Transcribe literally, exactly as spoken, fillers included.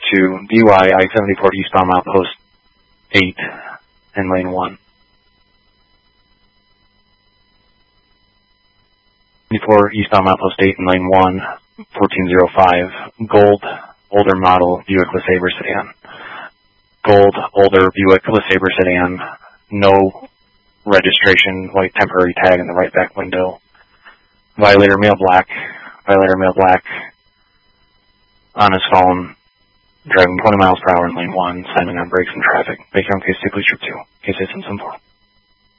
two, D U I, I seventy-four eastbound milepost eight in lane one. seventy-four eastbound milepost eight in lane one, fourteen oh five, gold, older model Buick LeSabre sedan. Gold, older Buick LeSabre sedan, no registration, white temporary tag in the right back window. Violator male black, violator male black, on his phone, driving twenty miles per hour in lane one, slamming on brakes in traffic. Make your own case two, please trip two. Case eight seven seven four.